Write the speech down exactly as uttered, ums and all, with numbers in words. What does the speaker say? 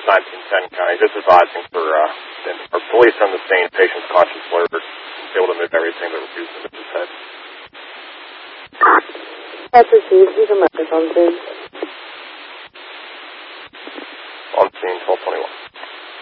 nineteen ten county, just advising for uh, our police on the scene, patient's conscious alert, able to move everything but refuse to move his head. That's received. Use a microphone, please.